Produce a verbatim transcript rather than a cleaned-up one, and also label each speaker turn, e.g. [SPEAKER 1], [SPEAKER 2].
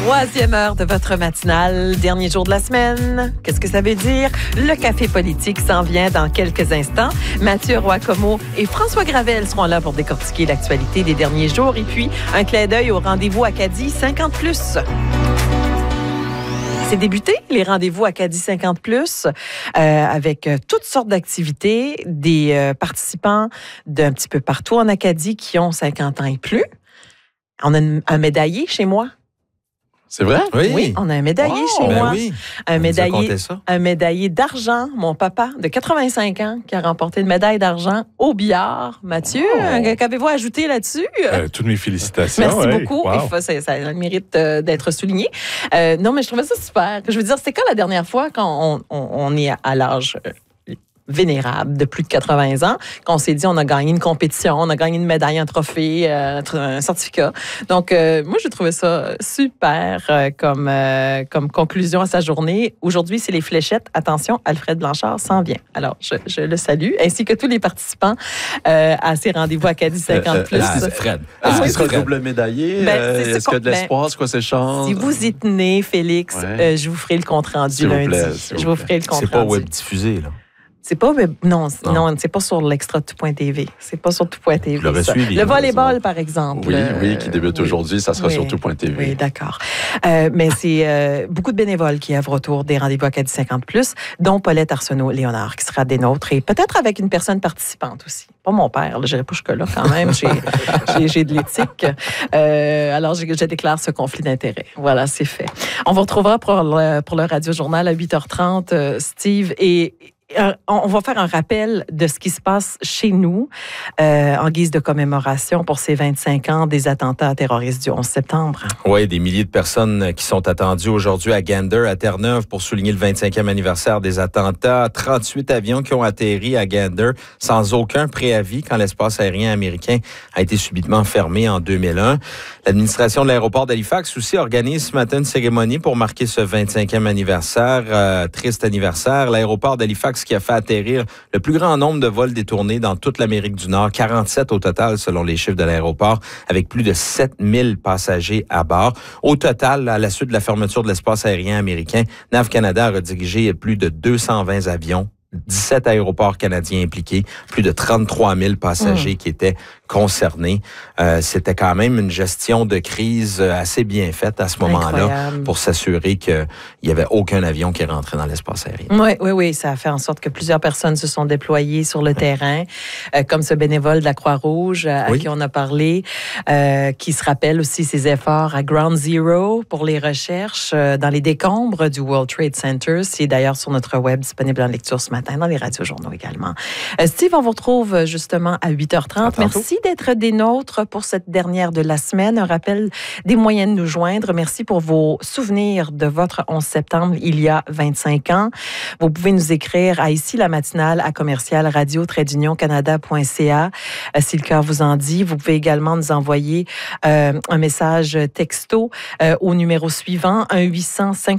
[SPEAKER 1] Troisième heure de votre matinale, dernier jour de la semaine. Qu'est-ce que ça veut dire? Le café politique s'en vient dans quelques instants. Mathieu Roy-Comeau et François Gravel seront là pour décortiquer l'actualité des derniers jours. Et puis, un clin d'œil au rendez-vous Acadie cinquante plus. C'est débuté, les rendez-vous Acadie cinquante plus, euh, avec toutes sortes d'activités, des euh, participants d'un petit peu partout en Acadie qui ont cinquante ans et plus. On a une, un médaillé chez moi.
[SPEAKER 2] C'est vrai?
[SPEAKER 1] Oui. Oui, on a un médaillé
[SPEAKER 2] wow,
[SPEAKER 1] chez
[SPEAKER 2] ben
[SPEAKER 1] moi.
[SPEAKER 2] Oui.
[SPEAKER 1] Un médaillé, un médaillé d'argent. Mon papa de quatre-vingt-cinq ans qui a remporté une médaille d'argent au billard. Mathieu, oh. Qu'avez-vous ajouté là-dessus?
[SPEAKER 2] Euh, toutes mes félicitations.
[SPEAKER 1] Merci
[SPEAKER 2] ouais.
[SPEAKER 1] beaucoup.
[SPEAKER 2] Wow.
[SPEAKER 1] Il faut, ça, ça a le mérite euh, d'être souligné. Euh, non, mais je trouvais ça super. Je veux dire, c'était quand la dernière fois quand on, on, on est à l'âge euh, vénérable de plus de quatre-vingts ans, qu'on s'est dit on a gagné une compétition, on a gagné une médaille, un trophée, euh, un certificat. Donc, euh, moi, j'ai trouvé ça super euh, comme, euh, comme conclusion à sa journée. Aujourd'hui, c'est les fléchettes. Attention, Alfred Blanchard s'en vient. Alors, je, je le salue, ainsi que tous les participants euh, à ces rendez-vous Acadie cinquante plus.
[SPEAKER 3] Euh, euh, c'est Fred.
[SPEAKER 2] Est-ce
[SPEAKER 3] Ah,
[SPEAKER 2] qu'il sera double médaillé?
[SPEAKER 1] Ben,
[SPEAKER 2] euh,
[SPEAKER 1] c'est
[SPEAKER 2] Est-ce qu'il y a de l'espoir? C'est quoi ces chances?
[SPEAKER 1] Si vous y tenez, Félix, ouais. euh, je vous ferai le compte-rendu lundi.
[SPEAKER 2] Plaît,
[SPEAKER 1] je vous ferai le compte-rendu.
[SPEAKER 3] C'est pas web diffusé, là.
[SPEAKER 1] C'est pas non, non, non c'est pas sur l'extra tout point T V. C'est pas sur tout point T V.
[SPEAKER 3] Je l'aurais suivi.
[SPEAKER 1] Le volleyball, par exemple.
[SPEAKER 2] Oui, oui, qui débute euh, aujourd'hui, ça sera oui, sur tout point T V.
[SPEAKER 1] Oui, d'accord. Euh, mais c'est euh, beaucoup de bénévoles qui œuvrent autour des rendez-vous Acadie cinquante plus, dont Paulette Arsenault-Léonard, qui sera des nôtres, et peut-être avec une personne participante aussi. Pas mon père, je n'irai pas jusque-là quand même. J'ai, j'ai, j'ai de l'éthique. Euh, alors, je, je déclare ce conflit d'intérêts. Voilà, c'est fait. On vous retrouvera pour le, pour le Radio-Journal à huit heures trente, euh, Steve, et on va faire un rappel de ce qui se passe chez nous euh, en guise de commémoration pour ces vingt-cinq ans des attentats terroristes du onze septembre.
[SPEAKER 3] Oui, des milliers de personnes qui sont attendues aujourd'hui à Gander, à Terre-Neuve, pour souligner le vingt-cinquième anniversaire des attentats. trente-huit avions qui ont atterri à Gander sans aucun préavis quand l'espace aérien américain a été subitement fermé en deux mille un. L'administration de l'aéroport d'Halifax aussi organise ce matin une cérémonie pour marquer ce vingt-cinquième anniversaire. Euh, triste anniversaire. L'aéroport d'Halifax qui a fait atterrir le plus grand nombre de vols détournés dans toute l'Amérique du Nord, quarante-sept au total selon les chiffres de l'aéroport, avec plus de sept mille passagers à bord. Au total, à la suite de la fermeture de l'espace aérien américain, N A V Canada a redirigé plus de deux cent vingt avions, dix-sept aéroports canadiens impliqués, plus de trente-trois mille passagers mmh. qui étaient concernés. Euh, c'était quand même une gestion de crise assez bien faite à ce moment-là. Incroyable. Pour s'assurer qu'il n'y avait aucun avion qui rentrait dans l'espace aérien.
[SPEAKER 1] Oui, oui, oui. Ça a fait en sorte que plusieurs personnes se sont déployées sur le terrain, euh, comme ce bénévole de la Croix-Rouge à oui. qui on a parlé, euh, qui se rappelle aussi ses efforts à Ground Zero pour les recherches euh, dans les décombres du World Trade Center. C'est d'ailleurs sur notre web disponible en lecture ce matin, dans les radios-journaux également. Euh, Steve, on vous retrouve justement à huit heures trente. Merci d'être des nôtres pour cette dernière de la semaine. Un rappel des moyens de nous joindre. Merci pour vos souvenirs de votre onze septembre il y a vingt-cinq ans. Vous pouvez nous écrire à ici la matinale à commercial radio trait d'union canada point c a euh, si le cœur vous en dit. Vous pouvez également nous envoyer euh, un message texto euh, au numéro suivant un huit cents cinq